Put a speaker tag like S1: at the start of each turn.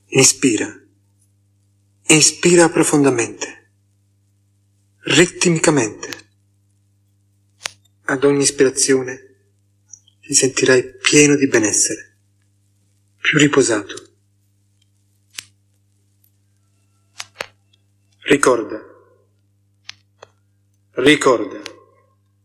S1: Inspira. Inspira profondamente, ritmicamente. Ad ogni ispirazione ti sentirai pieno di benessere, più riposato. Ricorda,